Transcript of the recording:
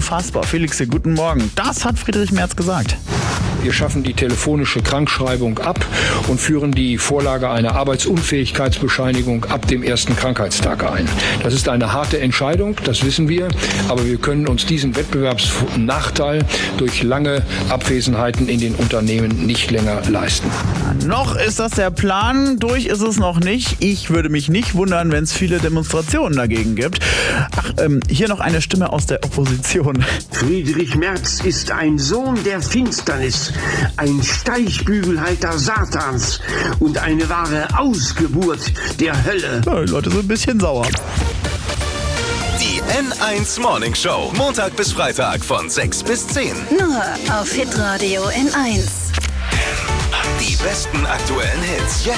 Unfassbar. Felix, guten Morgen. Das hat Friedrich Merz gesagt. Wir schaffen die telefonische Krankschreibung ab und führen die Vorlage einer Arbeitsunfähigkeitsbescheinigung ab dem ersten Krankheitstag ein. Das ist eine harte Entscheidung, das wissen wir, aber wir können uns diesen Wettbewerbsnachteil durch lange Abwesenheiten in den Unternehmen nicht länger leisten. Noch ist das der Plan, durch ist es noch nicht. Ich würde mich nicht wundern, wenn es viele Demonstrationen dagegen gibt. Hier noch eine Stimme aus der Opposition. Friedrich Merz ist ein Sohn der Finsternis, ein Steigbügelhalter Satans und eine wahre Ausgeburt der Hölle. Ja, die Leute sind ein bisschen sauer. Die N1 Morning Show, Montag bis Freitag von 6 bis 10. Nur auf Hitradio N1. Die besten aktuellen Hits.